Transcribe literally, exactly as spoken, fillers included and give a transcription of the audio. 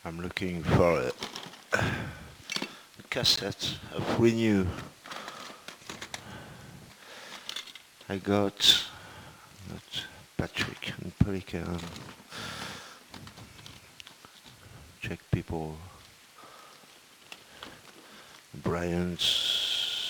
I'm looking for a, a cassette of Renew. I got, got Patrick and Pelican, Czech people, Bryant,